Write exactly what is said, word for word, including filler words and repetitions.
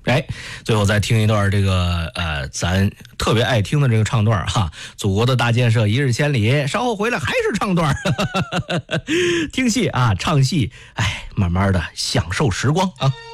哎，最后再听一段这个呃，咱特别爱听的这个唱段哈，祖国的大建设一日千里，稍后回来还是唱段，听戏啊，唱戏，哎，慢慢的享受时光啊。